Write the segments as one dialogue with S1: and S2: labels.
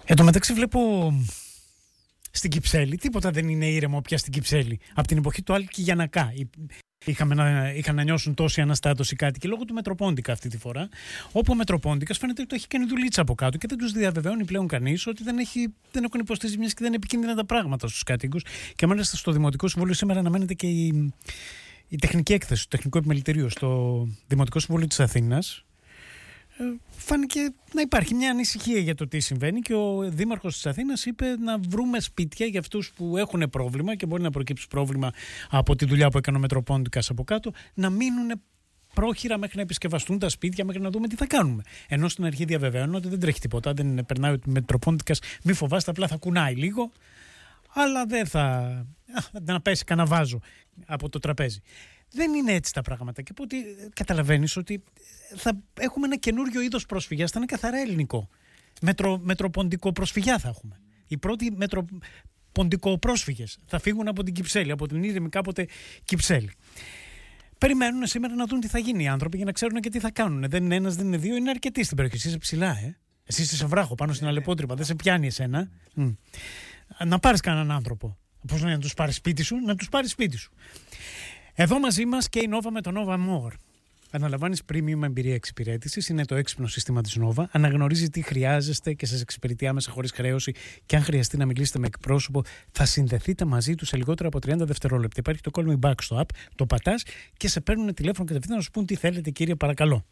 S1: Εν τω μεταξύ βλέπω στην Κυψέλη, τίποτα δεν είναι ήρεμο πια στην Κυψέλη. Από την εποχή του Άλκη Γιαννακά είχαν να νιώσουν τόση αναστάτωση κάτι, και λόγω του Μετροπόντικα αυτή τη φορά, όπου ο Μετροπόντικας φαίνεται ότι το έχει κάνει δουλίτσα από κάτω και δεν τους διαβεβαιώνει πλέον κανείς ότι δεν έχουν υποστεί ζημιές και δεν είναι επικίνδυνα τα πράγματα στους κατοίκους. Και μάλιστα στο Δημοτικό Συμβούλιο σήμερα αναμένεται και η τεχνική έκθεση του Τεχνικού Επιμελητηρίου στο Δημοτικό Συμβούλιο της Αθήνας. Φάνηκε να υπάρχει μια ανησυχία για το τι συμβαίνει και ο Δήμαρχος της Αθήνας είπε να βρούμε σπίτια για αυτούς που έχουν πρόβλημα και μπορεί να προκύψει πρόβλημα από τη δουλειά που έκανε ο Μετροπόντικας από κάτω, να μείνουν πρόχειρα μέχρι να επισκευαστούν τα σπίτια, μέχρι να δούμε τι θα κάνουμε. Ενώ στην αρχή διαβεβαίωνε ότι δεν τρέχει τίποτα, δεν περνάει ο Μετροπόντικας, μη φοβάστε, απλά θα κουνάει λίγο, αλλά δεν θα να πέσει κανένα βάζο από το τραπέζι. Δεν είναι έτσι τα πράγματα, και από ό,τι καταλαβαίνεις ότι θα έχουμε ένα καινούριο είδος προσφυγιάς, θα είναι καθαρά ελληνικό. Μετροποντικό προσφυγιά θα έχουμε. Οι πρώτοι μετροποντικό πρόσφυγες θα φύγουν από την Κυψέλη, από την ήρεμη κάποτε Κυψέλη. Περιμένουν σήμερα να δουν τι θα γίνει οι άνθρωποι για να ξέρουν και τι θα κάνουν. Δεν είναι ένας, δεν είναι δύο, είναι αρκετοί στην περιοχή. Εσύ είσαι ψηλά, Εσύ είσαι σε βράχο πάνω στην Αλεπότρυπα, δεν σε πιάνει εσένα. Να πάρεις κανέναν άνθρωπο. Πώς να τους πάρεις σπίτι σου, να τους πάρεις σπίτι σου. Εδώ μαζί μας και η Nova με το Nova More. Αναλαμβάνεις premium εμπειρία εξυπηρέτησης, είναι το έξυπνο σύστημα της Nova. Αναγνωρίζει τι χρειάζεστε και σας εξυπηρετεί άμεσα χωρίς χρέωση. Και αν χρειαστεί να μιλήσετε με εκπρόσωπο, θα συνδεθείτε μαζί του σε λιγότερο από 30 δευτερόλεπτα. Υπάρχει το Call Me Back στο app, το πατάς και σε παίρνουν τηλέφωνο κατευθείαν να σου πούν τι θέλετε, κύριε, παρακαλώ.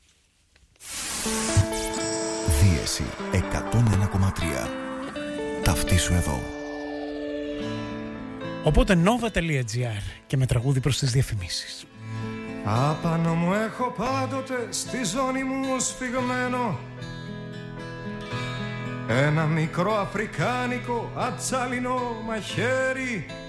S2: Δίεση 101,3. Ταυτίσου εδώ.
S1: Οπότε nova.gr και με τραγούδι προς τις διαφημίσεις.
S3: Απάνω μου έχω πάντοτε στη ζώνη μου σφιγμένο ένα μικρό αφρικάνικο ατσάλινο μαχαίρι